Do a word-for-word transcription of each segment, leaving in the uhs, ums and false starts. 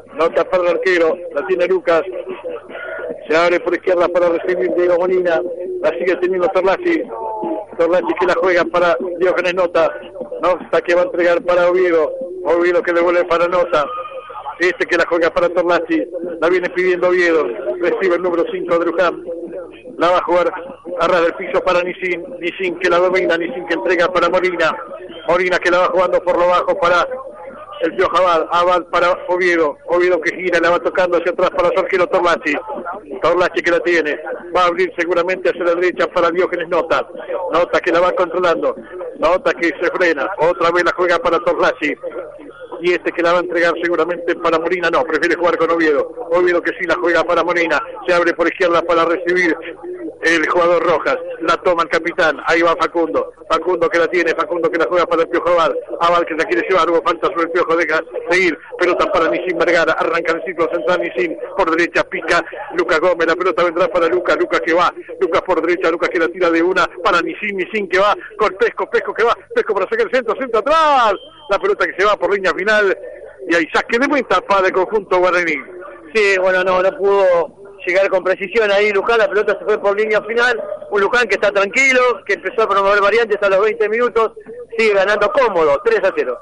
Nota para el arquero, la tiene Lucas. Se abre por izquierda para recibir Diego Molina. La sigue teniendo Torlachi. Torlachi que la juega para Diógenes Nota. Nota que va a entregar para Oviedo. Oviedo que devuelve para Nota. Este que la juega para Torlachi. La viene pidiendo Oviedo. Recibe el número cinco de Luján. La va a jugar a ras del piso para Nisin. Nisin que la domina. Nisin que entrega para Molina. Molina que la va jugando por lo bajo para el Piojo Abad. Abad para Oviedo. Oviedo que gira, la va tocando hacia atrás para su arquero Torlachi. Torlachi que la tiene. Va a abrir seguramente hacia la derecha para Diógenes Nota. Nota que la va controlando. Nota que se frena. Otra vez la juega para Torlachi. Y este que la va a entregar seguramente para Molina, no, prefiere jugar con Oviedo. Oviedo que sí la juega para Molina. Se abre por izquierda para recibir el jugador Rojas. La toma el capitán. Ahí va Facundo. Facundo que la tiene. Facundo que la juega para el Piojo Abad. Abad que la quiere llevar. Hubo falta sobre el Piojo. Deja seguir. Pelota para Nisin Vergara. Arranca el ciclo central Nisin. Por derecha pica Lucas Gómez. La pelota vendrá para Lucas. Lucas que va. Lucas por derecha. Lucas que la tira de una para Nisin. Nisin que va con Pesco. Pesco que va. Pesco para sacar el centro. Centro atrás. La pelota que se va por línea final. Y ahí saque de vuelta para el conjunto guaraní. Sí, bueno, no, no pudo llegar con precisión ahí Luján, la pelota se fue por línea final, un Luján que está tranquilo, que empezó a promover variantes a los veinte minutos, sigue ganando cómodo, tres a cero.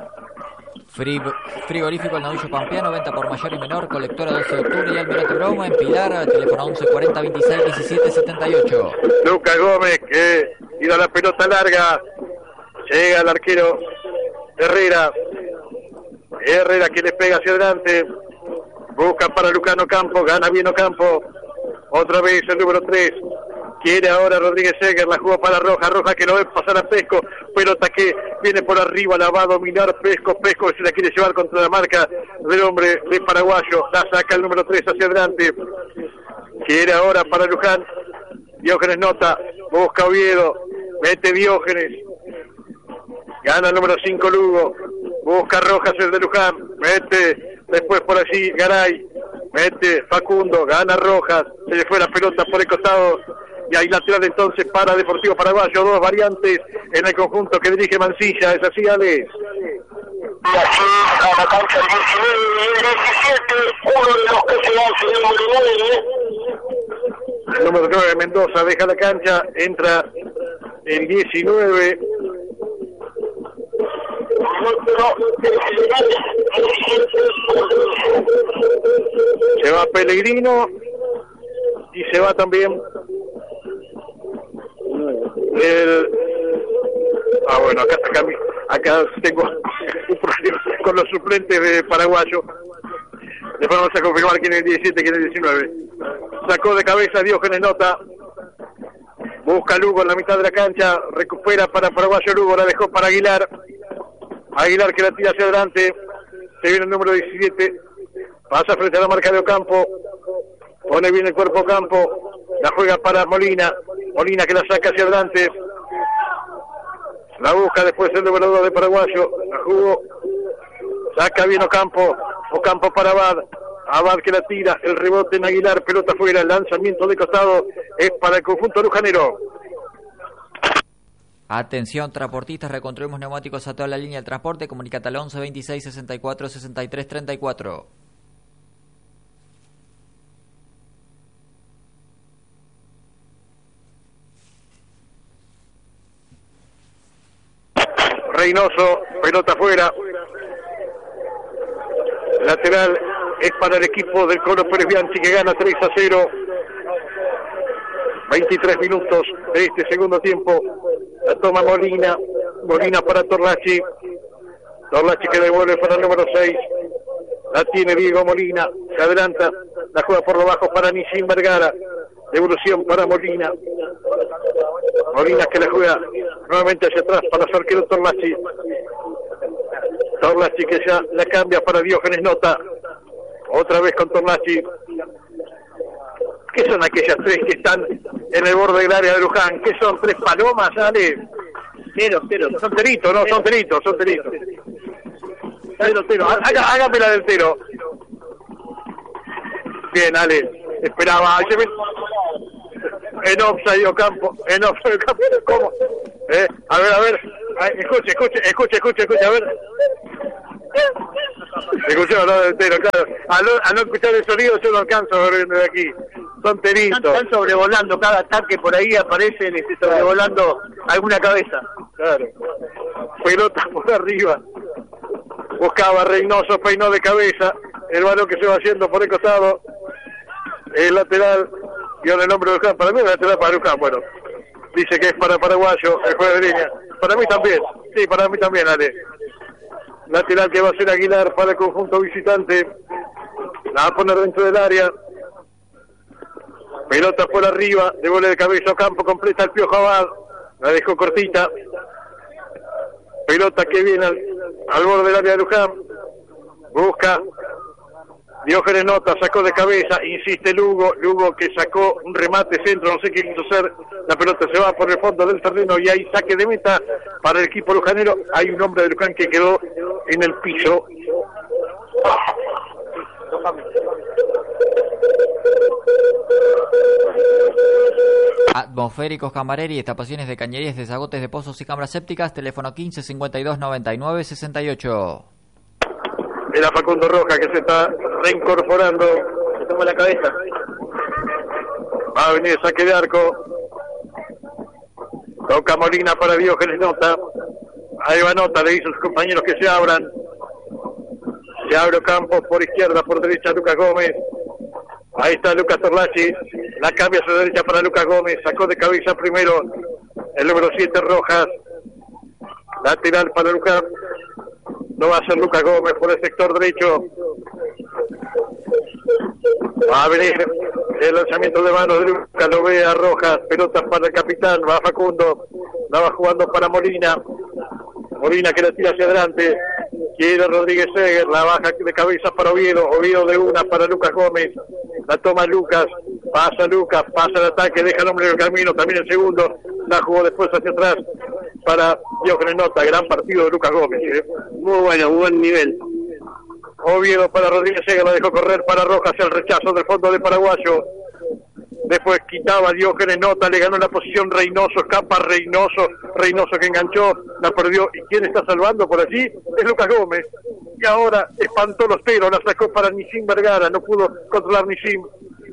Frigorífico El Novillo Pampeano, venta por mayor y menor, colectora doce de octubre y Almirante Bromo, en Pilar, teléfono once cuarenta veintiséis diecisiete setenta y ocho. Lucas Gómez que tira la pelota larga, llega el arquero Herrera, Herrera que le pega hacia adelante, busca para Lucano Campo, gana bien Ocampo, otra vez el número tres, quiere ahora Rodríguez Seger, la jugó para Roja, Roja que lo ve pasar a Pesco, pelota que viene por arriba, la va a dominar Pesco, Pesco se la quiere llevar contra la marca del hombre de paraguayo, la saca el número tres hacia adelante, quiere ahora para Luján, Diógenes Nota, busca Oviedo, mete Diógenes, gana el número cinco Lugo, busca Rojas el de Luján, mete después por allí Garay, mete Facundo, gana Rojas, se le fue la pelota por el costado y ahí lateral entonces para Deportivo Paraguayo, dos variantes en el conjunto que dirige Mancilla, es así Alex. Y así a la cancha el diecinueve y el diecisiete, uno de los que se hace el número nueve. El número nueve Mendoza deja la cancha, entra el diecinueve. Se va Pellegrino y se va también el... Ah, bueno, acá, acá, acá tengo un problema con los suplentes de paraguayo. Después vamos a confirmar quién es el diecisiete, quién es el diecinueve. Sacó de cabeza Diógenes Nota. Busca Lugo en la mitad de la cancha. Recupera para Paraguayo Lugo. La dejó para Aguilar. Aguilar que la tira hacia adelante. Se viene el número diecisiete. Pasa frente a la marca de Ocampo. Pone bien el cuerpo Ocampo. La juega para Molina. Molina que la saca hacia adelante. La busca después el número dos de Paraguayo. La jugó. Saca bien Ocampo. Ocampo para Abad. Abad que la tira. El rebote en Aguilar. Pelota fuera. El lanzamiento de costado es para el conjunto lujanero. Atención, transportistas, reconstruimos neumáticos a toda la línea del transporte. Comunicate al once veintiséis sesenta y cuatro sesenta y tres treinta y cuatro. Reynoso, pelota afuera. Lateral es para el equipo del Colo Pérez Bianchi que gana tres a cero. veintitrés minutos de este segundo tiempo. La toma Molina. Molina para Torlachi. Torlachi que devuelve para el número seis. La tiene Diego Molina. Se adelanta. La juega por lo bajo para Nisin Vergara. Devolución para Molina. Molina que la juega nuevamente hacia atrás para su arquero Torlachi. Torlachi que ya la cambia para Diógenes Nota. Otra vez con Torlachi. ¿Qué son aquellas tres que están en el borde del área de Luján? ¿Qué son? ¿Tres palomas, Ale? Cero, cero. Son teritos, no, son teritos, son teritos. Cero, cero. Haga, hágame la del cero. Bien, Ale. Esperaba. En offside Ocampo. En offside Ocampo. ¿Cómo? Eh, a ver, a ver. Ay, escuche, escuche, escuche, escuche, escuche, a ver. Escuchemos, no, entero, claro. A no, a no escuchar el sonido yo no alcanzo a ver de aquí. Son teritos. Están sobrevolando cada ataque, por ahí aparecen este, sobrevolando alguna cabeza. Claro. Pelota por arriba. Buscaba Reynoso, peinó de cabeza. El balón que se va haciendo por el costado. El lateral. Y ahora el nombre de Luján. Para mí el lateral para Luján. Bueno, dice que es para paraguayo, el juez de línea. Para mí también. Sí, para mí también, Ale. Lateral que va a ser Aguilar para el conjunto visitante. La va a poner dentro del área. Pelota por arriba, de vole de cabeza, campo completa el Piojo Abad. La dejó cortita. Pelota que viene al, al borde del área de Luján. Busca. Diógenes Nota, sacó de cabeza, insiste Lugo, Lugo que sacó un remate centro, no sé qué quiso hacer, la pelota se va por el fondo del terreno y hay saque de meta para el equipo lujanero. Hay un hombre de Luján que quedó en el piso. Atmosféricos Camareri, estaciones de cañerías, desagotes de pozos y cámaras sépticas, teléfono quince cincuenta y dos noventa y nueve sesenta y ocho. Era Facundo Roja que se está reincorporando. Se toma la cabeza. Va a venir saque de arco. Toca Molina para Diógenes Nota. Ahí va Nota, le dice a sus compañeros que se abran. Se abre Campos por izquierda, por derecha Lucas Gómez. Ahí está Lucas Torlachi. La cambia a su derecha para Lucas Gómez. Sacó de cabeza primero el número siete Rojas. Lateral para Lucas. No va a ser Lucas Gómez por el sector derecho. Va a venir el lanzamiento de manos de Lucas. Lo ve a Rojas. Pelota para el capitán. Va Facundo. La va jugando para Molina. Molina que la tira hacia adelante. Quiere Rodríguez Seger. La baja de cabeza para Oviedo. Oviedo de una para Lucas Gómez. La toma Lucas. Pasa Lucas. Pasa el ataque. Deja el hombre en el camino. También el segundo. La jugó después hacia atrás para Diógenes Nota. Gran partido de Lucas Gómez. ¿eh? Muy bueno, buen nivel. Oviedo para Rodríguez Seger. La dejó correr para Rojas. El rechazo del fondo de Paraguayo. Después quitaba Diógenes Nota, le ganó la posición Reynoso, escapa Reynoso, Reynoso que enganchó, la perdió. ¿Y quién está salvando por allí? Es Lucas Gómez. Y ahora espantó los peros, la sacó para Nisim Vergara, no pudo controlar Nisim.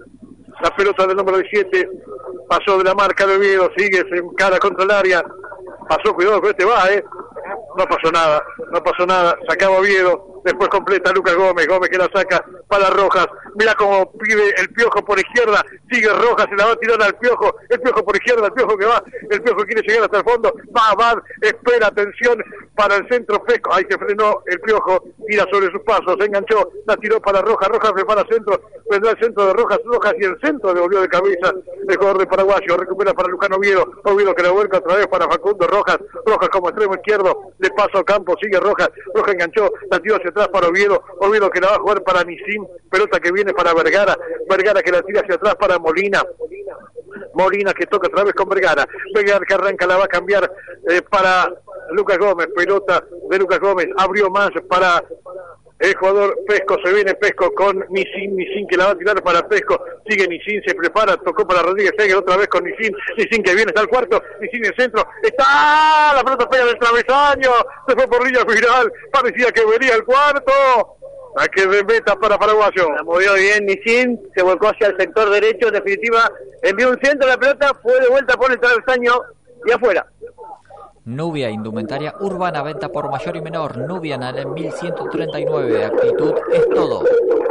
La pelota del número diecisiete pasó de la marca de Oviedo, sigue, se encara contra el área. Pasó, cuidado con este va, ¿eh? No pasó nada, no pasó nada, sacaba Oviedo, después completa Lucas Gómez, Gómez que la saca para Rojas, mira cómo pide el Piojo por izquierda, sigue Rojas, se la va a tirar al Piojo, el Piojo por izquierda, el Piojo que va, el Piojo quiere llegar hasta el fondo, va, va, espera, atención para el centro Pesco, ahí se frenó el Piojo, tira sobre sus pasos, se enganchó, la tiró para Rojas, Rojas se para centro, vendrá el centro de Rojas, Rojas y el centro devolvió de cabeza el jugador de Paraguayo, recupera para Luján Oviedo, Oviedo que la vuelca otra vez para Facundo Rojas, Rojas como extremo izquierdo, de paso a campo, sigue Rojas, Rojas enganchó, la tiró hacia atrás para Oviedo, Oviedo que la va a jugar para Nisim, pelota que viene para Vergara, Vergara que la tira hacia atrás para Molina, Molina que toca otra vez con Vergara, Vergara que arranca, la va a cambiar eh, para Lucas Gómez, pelota de Lucas Gómez, abrió más para el jugador Pesco, se viene Pesco con Nisim, Nisim que la va a tirar para Pesco, sigue Nisim, se prepara, tocó para Rodríguez Seger otra vez con Nisim, Nisim que viene, está al cuarto, Nisim en el centro, está, la pelota pega del travesaño, se fue por línea final, parecía que venía el cuarto, a que de meta para Paraguayo. La movió bien Nisim, se volcó hacia el sector derecho, en definitiva, envió un centro, la pelota fue de vuelta por el travesaño y afuera. Nubia, indumentaria urbana, venta por mayor y menor. Nubia en el mil ciento treinta y nueve. Actitud es todo.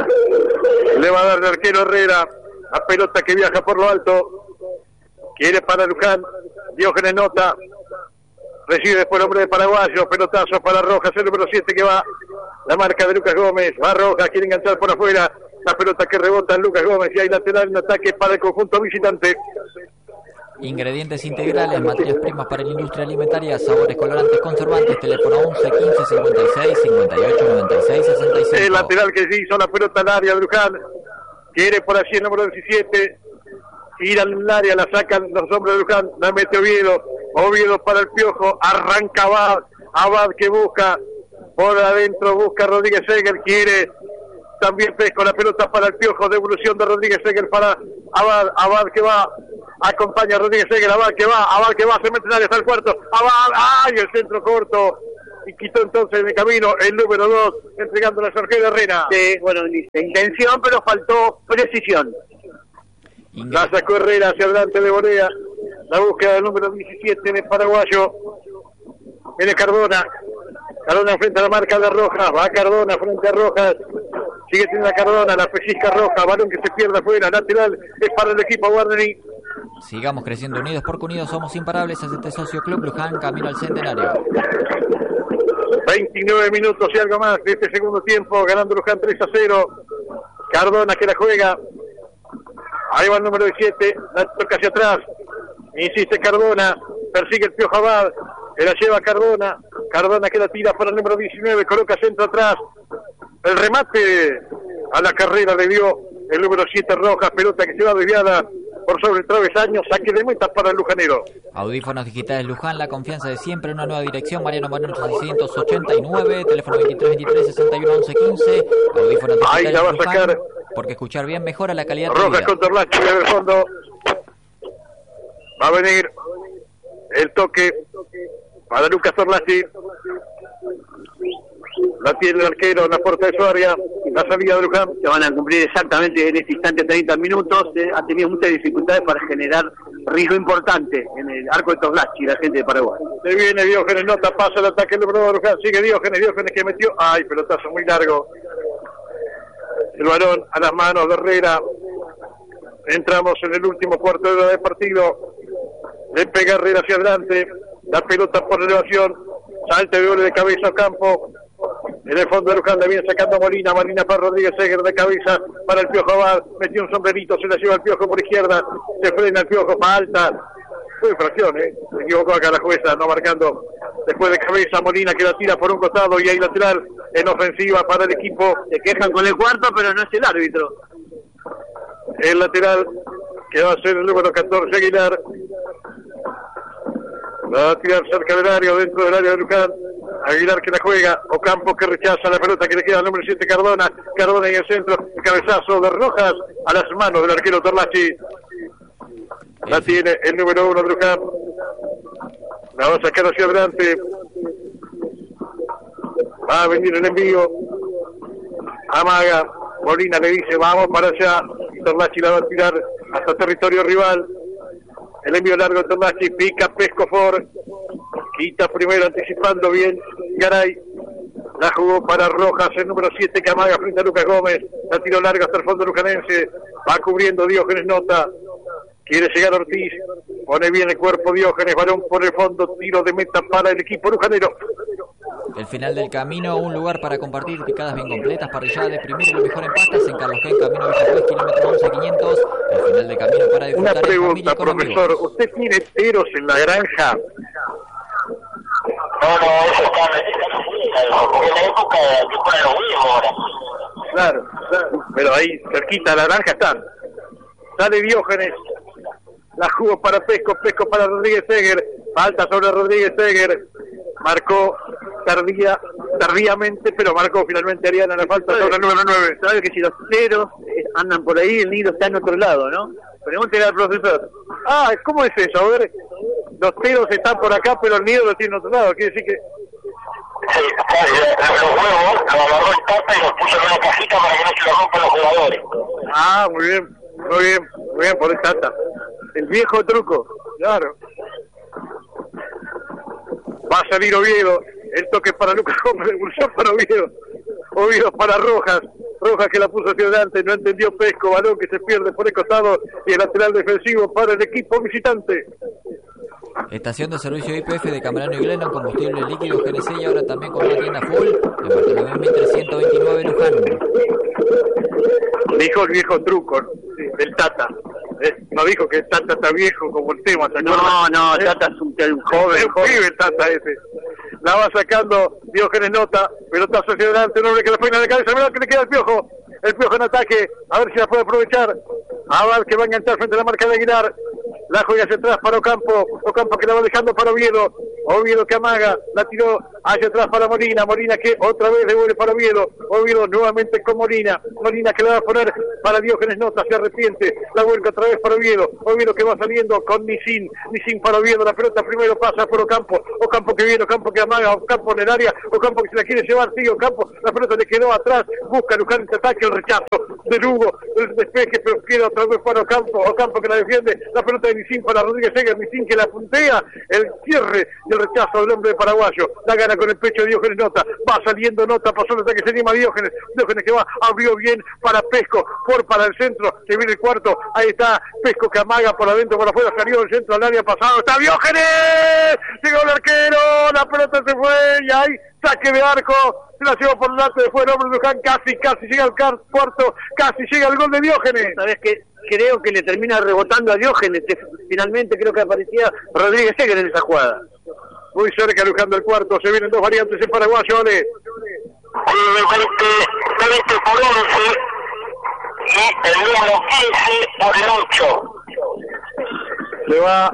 Le va a dar el arquero Herrera. La pelota que viaja por lo alto. Quiere para Luján. Diógenes Nota. Recibe después el hombre de Paraguayo. Pelotazo para Rojas, el número siete que va. La marca de Lucas Gómez. Va Rojas, quiere enganchar por afuera. La pelota que rebota en Lucas Gómez. Y hay lateral en ataque para el conjunto visitante. Ingredientes integrales, materias primas para la industria alimentaria, sabores, colorantes, conservantes, teléfono once quince cincuenta y seis cincuenta y ocho noventa y seis sesenta y cinco. El lateral que se hizo la pelota al área de Luján, quiere por allí el número diecisiete, ir al área, la sacan los hombres de Luján, la mete Oviedo, Oviedo para el Piojo, arranca Abad, Abad que busca, por adentro busca Rodríguez Seger, quiere también Pesco, la pelota para el Piojo, devolución de Rodríguez Seger para Abad, Abad que va, acompaña a Rodríguez Seger, Abad que va, Abad que va, se mete en área hasta el cuarto, Abad, ¡ay! El centro corto, y quitó entonces en el camino el número dos, entregando a Sergio Herrera. Sí, bueno, intención, pero faltó precisión. La sacó Herrera hacia adelante de Borea. La búsqueda del número diecisiete en el paraguayo. Viene Cardona. Cardona frente a la marca de Rojas. Va Cardona frente a Rojas. Sigue teniendo a Cardona, la pellizca Roja. Balón que se pierde afuera. Lateral es para el equipo Guarani. Sigamos creciendo unidos porque unidos somos imparables. Es este Socio Club Luján, camino al centenario. veintinueve minutos y algo más de este segundo tiempo. Ganando Luján tres a cero. Cardona que la juega. Ahí va el número diecisiete, la toca hacia atrás, insiste Cardona, persigue el Piojo Abad, se la lleva Cardona, Cardona que la tira para el número diecinueve, coloca centro atrás, el remate a la carrera le dio el número siete Rojas, pelota que se va desviada por sobre el travesaño, saque de meta para el lujanero. Audífonos digitales Luján, la confianza de siempre, una nueva dirección, Mariano Moreno seiscientos ochenta y nueve, teléfono veintitrés veintitrés sesenta y uno once quince, audífonos digitales ahí la va Luján, a sacar. Porque escuchar bien mejora la calidad de Rojas vida. con Torlachi en el fondo. Va a venir el toque para Lucas Torlachi. La tiene el arquero en la puerta de su área. La salida de Luján. Se van a cumplir exactamente en este instante treinta minutos. Eh, ha tenido muchas dificultades para generar riesgo importante en el arco de Torlachi, la gente de Paraguay. Se viene Diógenes, nota, pasa el ataque el número de Luján. Sigue Diógenes, Diógenes que metió. Ay, pelotazo muy largo. El balón a las manos de Herrera. Entramos en el último cuarto de hora de partido. Le pega Herrera hacia adelante. La pelota por elevación. Salta de gol de cabeza al campo. En el fondo de Luján le viene sacando a Molina. Molina para Rodríguez Seger de cabeza para el Piojo Abad. Metió un sombrerito, se la lleva el Piojo por izquierda. Se frena el Piojo, falta. Fue infracción, ¿eh? Se equivocó acá la jueza, no marcando. Después de cabeza, Molina que la tira por un costado y hay lateral en ofensiva para el equipo. Se quejan con el cuarto, pero no es el árbitro. El lateral que va a ser el número catorce, Aguilar. La va a tirar cerca del área, dentro del área de Luján. Aguilar que la juega, Ocampo que rechaza la pelota que le queda al número siete, Cardona. Cardona en el centro, el cabezazo de Rojas a las manos del arquero Torlachi. La tiene el número uno de Luján. La va a sacar hacia adelante. Va a venir el envío. Amaga. Molina le dice, vamos para allá. Torlachi la va a tirar hasta territorio rival. El envío largo de Torlachi. Pica Pescofor. Quita primero anticipando bien Garay. La jugó para Rojas, el número siete que amaga frente a Lucas Gómez. La tiró larga hasta el fondo lujanense. Va cubriendo Diógenes, nota. Quiere llegar Ortiz, pone bien el cuerpo Diógenes, balón por el fondo, tiro de meta para el equipo lujanero. El final del camino, un lugar para compartir picadas bien completas, parrillada de primero y lo mejor en pastas en Carlos Gen, camino Villa Juez, kilómetro once quinientos. El final del camino para disfrutar Una pregunta, profesor, ¿usted tiene teros en la granja? No, no, eso está metido, porque en la época que ponen los huevos ahora. Claro, claro, pero ahí cerquita de la granja están. Sale Diógenes. La jugó para Pesco, Pesco para Rodríguez Seger, falta sobre Rodríguez Seger, marcó tardía, tardíamente, pero marcó finalmente Ariana la falta sobre el número nueve. Sabe que si los teros andan por ahí, el nido está en otro lado, ¿no? Pregúntele al profesor. Ah, ¿cómo es eso? A ver, los teros están por acá, pero el nido lo tiene en otro lado, quiere decir que... Sí, los huevos los agarró el Tata y los puso en una cajita para que no se los rompan los jugadores. Ah, muy bien, muy bien, muy bien por el Tata. El viejo truco, claro. Va a salir Oviedo, el toque para Lucas Gómez, devolución para Oviedo. Oviedo para Rojas, Rojas que la puso hacia adelante, no entendió Pesco, balón que se pierde por el costado y el lateral defensivo para el equipo visitante. Estación de servicio I P F de Camarano y Gleno, combustible líquido G N C y ahora también con una tienda full en Bartolomé mil trescientos veintinueve Luján. Dijo el viejo truco del Tata. Eh, no dijo que el Tata está viejo como el tema. No, no, el Tata es un, un joven. Un pibe el Tata ese. La va sacando Diógenes, nota, pelotazo hacia adelante, un hombre que la peina de cabeza, mira que le queda el Piojo. El Piojo en ataque, a ver si la puede aprovechar. Abad que va a enganchar frente a la marca de Aguilar. La juega hacia atrás para Ocampo. Ocampo que la va dejando para Oviedo. Oviedo que amaga. La tiró hacia atrás para Molina. Molina que otra vez devuelve para Oviedo. Oviedo nuevamente con Molina. Molina que le va a poner para Diógenes Nota, se arrepiente, la vuelca otra vez para Oviedo, Oviedo que va saliendo con Nisin, Nisin para Oviedo, la pelota primero pasa por Ocampo, Ocampo que viene, Ocampo que amaga, Ocampo en el área, Ocampo que se la quiere llevar, sigue Ocampo, la pelota le quedó atrás, busca Luján este ataque, el rechazo de Lugo, el despeje, pero queda otra vez para Ocampo, Ocampo que la defiende, la pelota de Nisin para Rodríguez Seger, Nisin que la puntea, el cierre y el rechazo del hombre paraguayo, la gana con el pecho de Diógenes Nota, va saliendo Nota, pasó el ataque, se anima Diógenes, Diógenes que va, abrió bien para Pesco, por para el centro, que viene el cuarto, ahí está Pesco que amaga por adentro, por afuera, salió el centro al área pasado, está Diógenes, llegó el arquero, la pelota se fue y ahí saque de arco, se la llevó por delante, después el hombre de Luján, casi, casi llega al cuarto, casi llega el gol de Diógenes. Sabes que creo que le termina rebotando a Diógenes, que finalmente creo que aparecía Rodríguez Seger en esa jugada. Muy cerca Luján del cuarto, se vienen dos variantes en paraguayo, Ale. veinte por once y el número quince por el ocho. Se va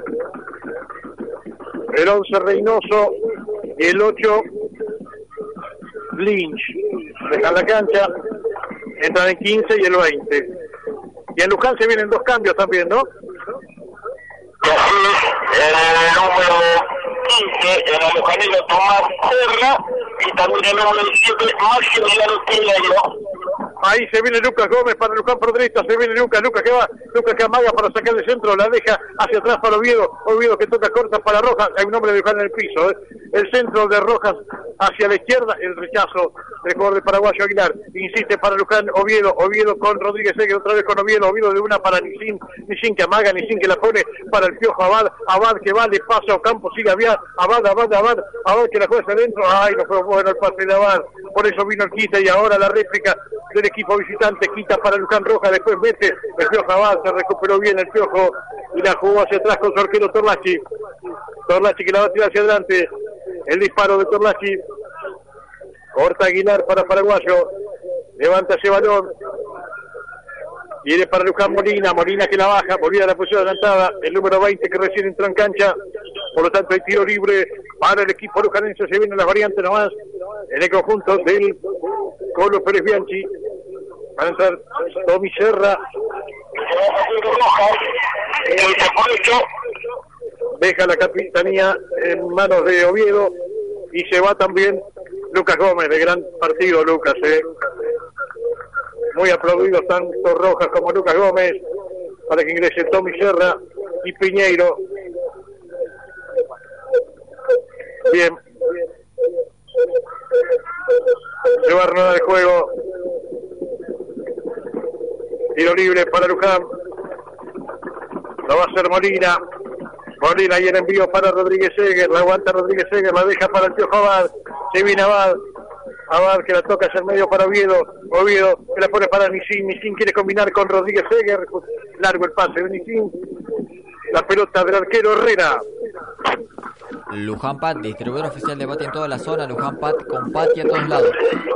el once Reynoso y el ocho Lynch. Dejan la cancha, entran en quince y el veinte. Y en Luján se vienen dos cambios también, ¿no? Y así el número quince, el lujanero Tomás Serra, y también el número siete, Maximiliano Tinello. Ahí se viene Lucas Gómez para Luján por derecha, se viene Lucas, Lucas que va, Lucas que amaga para sacar de centro, la deja hacia atrás para Oviedo, Oviedo que toca corta para Rojas, hay un hombre de Luján en el piso, ¿eh? El centro de Rojas hacia la izquierda, el rechazo del jugador de paraguayo Aguilar, insiste para Luján, Oviedo, Oviedo con Rodríguez Seger, otra vez con Oviedo, Oviedo de una para Nisin, Nisin que amaga, Nisin que la pone para el Piojo Abad, Abad que va, le pasa a Ocampo, sigue Abad, Abad, Abad, Abad, Abad que la juega hacia adentro, ay, no fue bueno el pase de Abad, por eso vino el quita y ahora la réplica del equipo visitante, quita para Luján Rojas, después mete el Piojo Abad, se recuperó bien el Piojo y la jugó hacia atrás con su arquero Torlachi, Torlachi que la va a tirar hacia adelante, el disparo de Torlachi, corta Aguilar para paraguayo, levanta ese balón, viene para Luján Molina, Molina que la baja, volvía a la posición adelantada, el número veinte que recién entró en cancha, por lo tanto hay tiro libre para el equipo lujanense, se vienen las variantes nomás, en el conjunto del Colo Pérez Bianchi, van a entrar Tommy Serra, deja la capitanía en manos de Oviedo y se va también Lucas Gómez, de gran partido Lucas, eh. muy aplaudidos tanto Rojas como Lucas Gómez, para que ingrese Tommy Serra y Piñeiro. Bien, se va a renovar el juego, tiro libre para Luján, lo va a hacer Molina, Molina y el envío para Rodríguez Seger, la aguanta Rodríguez Seger, la deja para el Piojo Abad, se viene Abad, Abad que la toca hacia el medio para Oviedo, Oviedo que la pone para Nisin, Nisin quiere combinar con Rodríguez Seger, largo el pase de Nisin, la pelota del arquero Herrera. Luján Pat, distribuidor oficial de bate en toda la zona, Luján Pat con Pati a todos lados.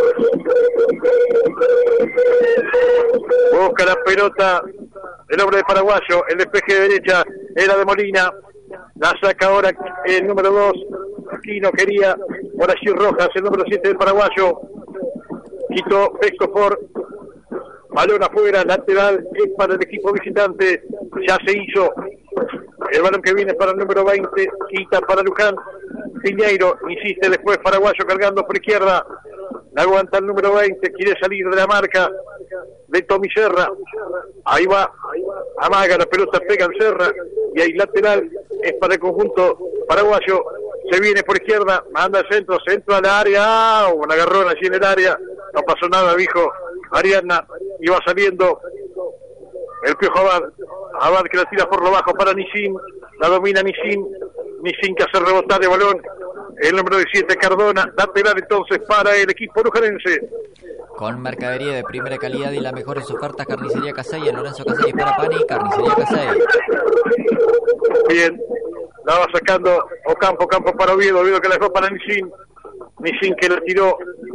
Busca la pelota el hombre de paraguayo, el despeje de derecha era de Molina, la saca ahora el número dos, aquí no quería, por allí Rojas, el número siete del paraguayo, quitó Pesco por balón afuera, lateral, es para el equipo visitante, ya se hizo, el balón que viene para el número veinte, quita para Luján, Piñeiro, insiste después paraguayo cargando por izquierda, la aguanta el número veinte, quiere salir de la marca de Tommy Serra, ahí va, amaga la pelota, pega en Serra, y ahí lateral, es para el conjunto paraguayo, se viene por izquierda, manda el centro, centro a la área, oh, un agarrón allí en el área, no pasó nada, dijo Ariadna, y va saliendo el Piojo Abad, Abad que la tira por lo bajo para Nisin, la domina Nisin, Nisin que hace rebotar el balón, el número diecisiete Cardona, lateral entonces para el equipo lujanense. Con mercadería de primera calidad y las mejores ofertas, Carnicería Casey, en Lorenzo Casey para Pani, Carnicería Casey. Bien, la va sacando Ocampo, Campo para Oviedo, Oviedo que la dejó para Nisin, Nisin que la tiró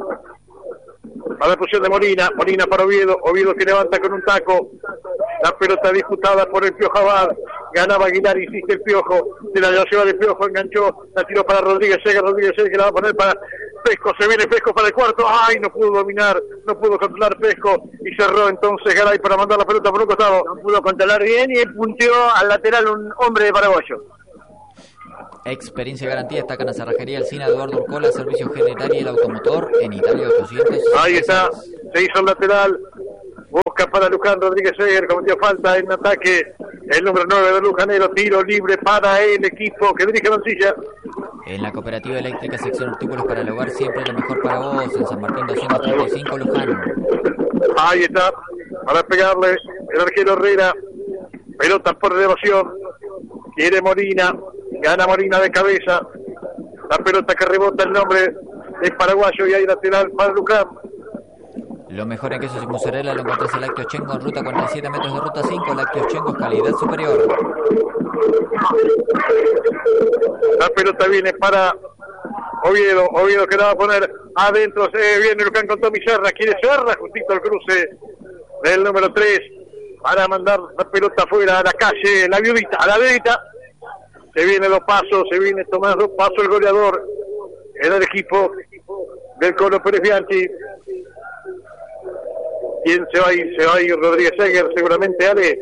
a la posición de Molina, Molina para Oviedo, Oviedo que levanta con un taco, la pelota disputada por el Piojo Abad, ganaba Aguilar, insiste el Piojo, se la lleva el Piojo, enganchó, la tiró para Rodríguez Seger, Rodríguez Seger que la va a poner para Pesco, se viene Pesco para el cuarto. Ay, no pudo dominar, no pudo controlar Pesco y cerró entonces Garay para mandar la pelota por un costado. No pudo controlar bien y punteó al lateral un hombre de paraguayo. Experiencia y garantía destacan a Cerrajería Alcina, Eduardo Urcola, Servicio General y el Automotor en Italia ochocientos. Ahí está, se hizo el lateral. Busca para Luján Rodríguez Seger, cometió falta en ataque. El número nueve de Lujanero, tiro libre para el equipo que dirige Mancilla. En la Cooperativa Eléctrica, sección artículos para el hogar, siempre lo mejor para vos. En San Martín doscientos treinta y cinco, Luján. Ahí está, para pegarle el arquero Herrera. Pelota por elevación. Quiere Molina, gana Molina de cabeza. La pelota que rebota el nombre del paraguayo y hay lateral para Luján. Lo mejor en quesos y mozzarella lo encontrás en Lácteos Chengo en ruta cuarenta y siete metros de ruta cinco. Lácteos Chengo es calidad superior. La pelota viene para Oviedo. Oviedo que la va a poner adentro. Se viene Luján con Tommy Serra. Quiere Serra, justito al cruce del número tres para mandar la pelota afuera a la calle. La viudita, a la viudita. Se viene dos pasos, se viene Tomás dos pasos el goleador en el equipo del Colo Pérez Bianchi. ¿Quién se va a ir? Se va a ir Rodríguez Seger, seguramente, Ale.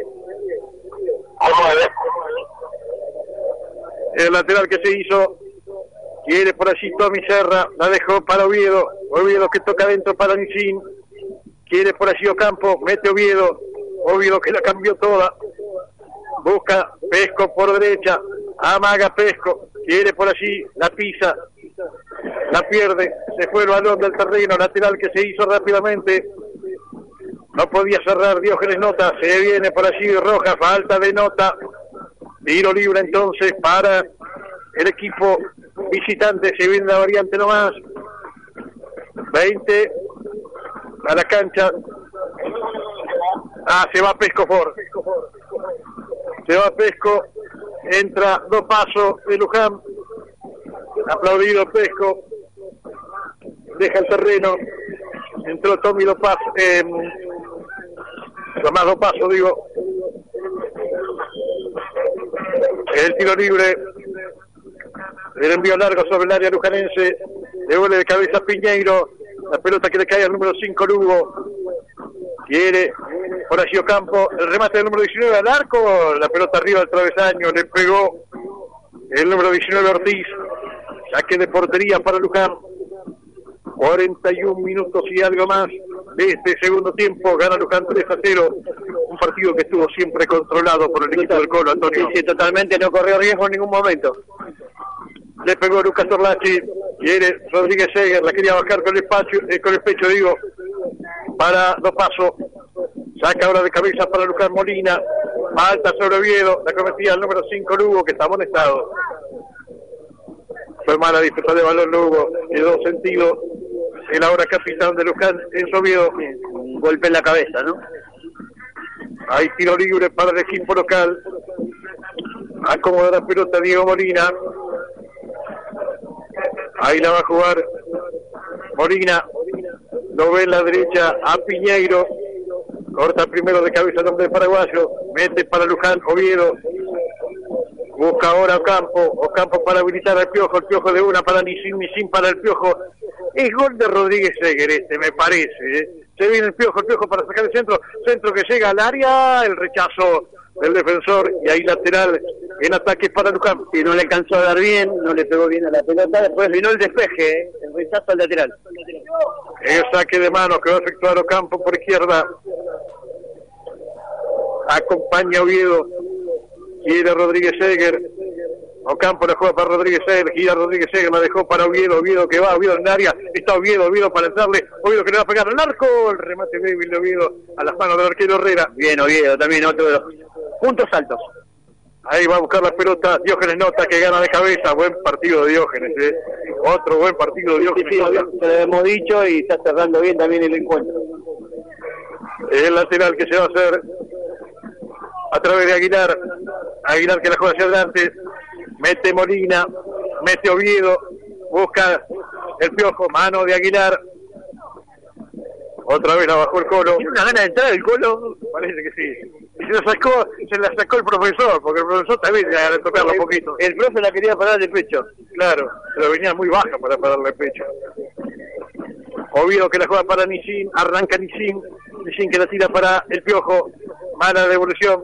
El lateral que se hizo, quiere por allí Tommy Serra, la dejó para Oviedo. Oviedo que toca adentro para Nicín. Quiere por allí Ocampo, mete Oviedo. Oviedo que la cambió toda. Busca Pesco por derecha, amaga Pesco. Quiere por allí, la pisa. La pierde, se fue el balón del terreno, lateral que se hizo rápidamente. No podía cerrar Diógenes Nota, se viene por allí Roja, falta de Nota. Tiro libre entonces para el equipo visitante, se viene la variante nomás. veinte a la cancha. Ah, se va Pesco por. Se va Pesco, entra dos pasos de Luján. Aplaudido Pesco. Deja el terreno. Entró Tommy dos pasos. Eh, Tomás dos pasos, digo. El tiro libre. El envío largo sobre el área lujanense. Devuelve de cabeza Piñeiro. La pelota que le cae al número cinco, Lugo. Quiere Horacio Campo. El remate del número diecinueve al arco. La pelota arriba del travesaño. Le pegó el número diecinueve Ortiz. Saque de portería para Luján. cuarenta y un minutos y algo más de este segundo tiempo. Gana Luján tres a cero. Un partido que estuvo siempre controlado por el equipo del Colo, Antonio. Sí, sí, totalmente, no corrió riesgo en ningún momento. Le pegó Lucas Torlachi. Quiere Rodríguez Seger. La quería bajar con el, pacho, eh, con el pecho, digo. Para dos pasos. Saca ahora de cabeza para Luján Molina. Falta sobre Oviedo. La cometía el número cinco, Lugo, que está amonestado. Fue mala disputa de balón Lugo. Quedó sentido el ahora capitán de Luján en Oviedo. Un golpe en la cabeza, ¿no? Hay tiro libre para el equipo local. Acomoda la pelota Diego Molina. Ahí la va a jugar Molina. Lo ve en la derecha a Piñeiro. Corta primero de cabeza el hombre paraguayo. Mete para Luján Oviedo. Busca ahora Ocampo. Ocampo para habilitar al Piojo. El Piojo de una para Nicín. Nicín para el Piojo. Es gol de Rodríguez Seger este, me parece. ¿eh? Se viene el Piojo. El Piojo para sacar el centro. Centro que llega al área. El rechazo del defensor. Y ahí lateral en ataque para Luján. Y no le alcanzó a dar bien. No le pegó bien a la pelota. Después vino el despeje. ¿eh? El rechazo al lateral. El saque de mano que va a efectuar Ocampo por izquierda. Acompaña Oviedo. Gira Rodríguez Seger. Ocampo la juega para Rodríguez Seger. Gira Rodríguez Seger, la dejó para Oviedo. Oviedo que va, Oviedo en el área. Está Oviedo, Oviedo para entrarle. Oviedo que le va a pegar al arco. El remate débil de Oviedo a las manos del arquero Herrera. Bien Oviedo, también otro de los puntos altos. Ahí va a buscar la pelota Diógenes Nota que gana de cabeza. Buen partido de Diógenes. ¿eh? Otro buen partido de Diógenes. Sí, sí, se lo hemos dicho y está cerrando bien también el encuentro. El lateral que se va a hacer a través de Aguilar. Aguilar que la juega hacia adelante. Mete Molina. Mete Oviedo. Busca el Piojo. Mano de Aguilar. Otra vez la bajó el Colo. ¿Tiene una gana de entrar el Colo? Parece que sí. y se la sacó, se la sacó el profesor, porque el profesor también tenía que tocarla un poquito. El profe la quería parar de pecho. Claro, pero venía muy baja para pararle el pecho. Oviedo que la juega para Nishin, arranca Nishin, Nishin que la tira para el Piojo, mala devolución.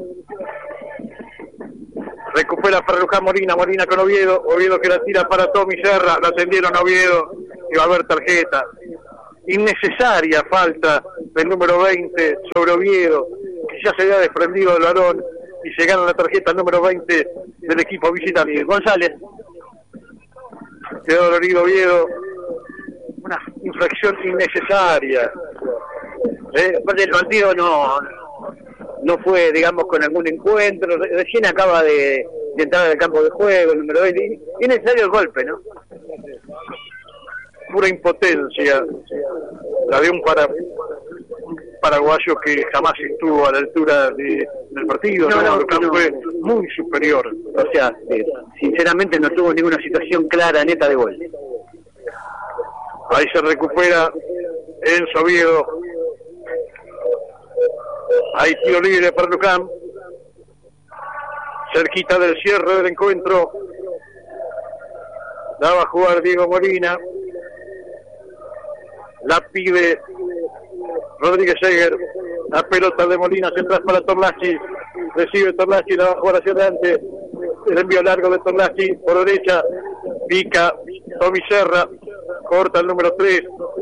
Recupera para Luján Molina, Molina con Oviedo, Oviedo que la tira para Tommy Serra, la atendieron a Oviedo y va a haber tarjeta. Innecesaria falta del número veinte sobre Oviedo, que ya se había desprendido del varón y se gana la tarjeta número veinte del equipo visitante. González. Quedó dolorido Oviedo, una infracción innecesaria. Eh, aparte el partido no... no fue, digamos, con algún encuentro, recién acaba de, de entrar al campo de juego, el número veinte, y es necesario el golpe, ¿no? Pura impotencia, la de un, para, un paraguayo que jamás estuvo a la altura de, del partido, no, ¿no? No, no, fue no. muy superior. O sea, eh, sinceramente no tuvo ninguna situación clara, neta de gol. Ahí se recupera Enzo Oviedo. Hay tiro libre para Luján, cerquita del cierre del encuentro. La va a jugar Diego Molina, la pide Rodríguez Seger, la pelota de Molina central para Torlachi, recibe Torlachi, la va a jugar hacia adelante, el envío largo de Torlachi por derecha, pica Tommy Serra, corta el número tres.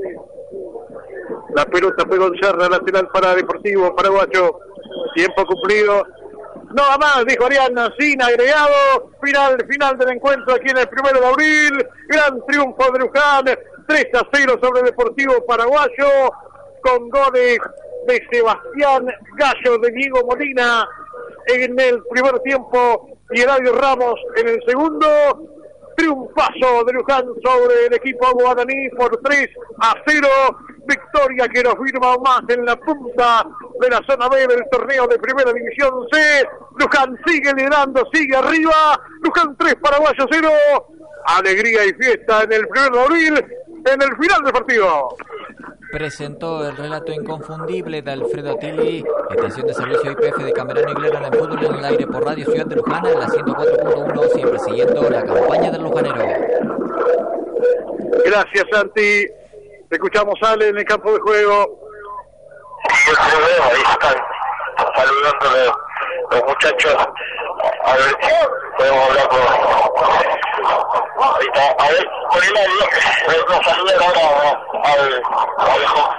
La pelota fue con Serra, lateral para Deportivo Paraguayo. Tiempo cumplido. No va más, dijo Ariana, sin agregado. Final, final del encuentro aquí en el primero de abril. Gran triunfo de Luján. tres a cero sobre Deportivo Paraguayo. Con goles de Sebastián Gallo, de Diego Molina en el primer tiempo y Eladio Ramos en el segundo. Triunfazo de Luján sobre el equipo guaraní por tres a cero. Victoria que nos firma más en la punta de la zona B del torneo de Primera División C. Luján sigue liderando, sigue arriba. Luján tres, Paraguayo cero. Alegría y fiesta en el primero de abril, en el final del partido. Presentó el relato inconfundible de Alfredo Tilly, estación de servicio I P F de Camerano y Glera en el fútbol en el aire por Radio Ciudad de Luján, en la ciento cuatro punto uno, siempre siguiendo la campaña del lujanero. Gracias, Santi. Te escuchamos, Ale, en el campo de juego. Sí, ahí están saludándole los muchachos. A ver, podemos hablar con... Ahí está, a ver, con el audio, nos saludan ahora al, al